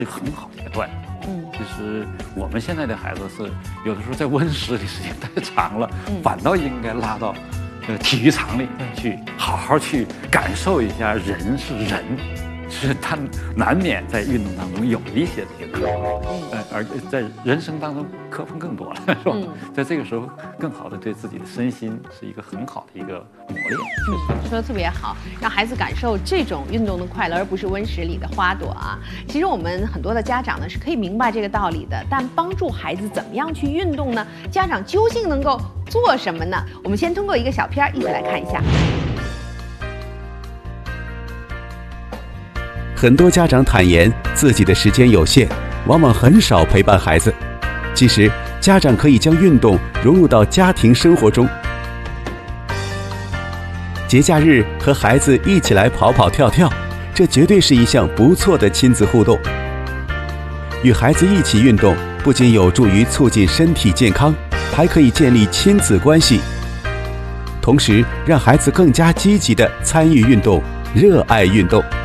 一个很好的阶段。其实我们现在的孩子是有的时候在温室里时间太长了，反倒应该拉到体育场里去，好好去感受一下人是人。是他难免在运动当中有一些这些磕碰，而在人生当中磕碰更多了，是吧？在这个时候，更好的对自己的身心是一个很好的一个磨练。 说的特别好，让孩子感受这种运动的快乐，而不是温室里的花朵啊。其实我们很多的家长呢是可以明白这个道理的，但帮助孩子怎么样去运动呢？家长究竟能够做什么呢？我们先通过一个小片一起来看一下。 很多家长坦言，自己的时间有限，往往很少陪伴孩子。其实，家长可以将运动融入到家庭生活中。节假日和孩子一起来跑跑跳跳，这绝对是一项不错的亲子互动。与孩子一起运动，不仅有助于促进身体健康，还可以建立亲子关系，同时让孩子更加积极地参与运动，热爱运动。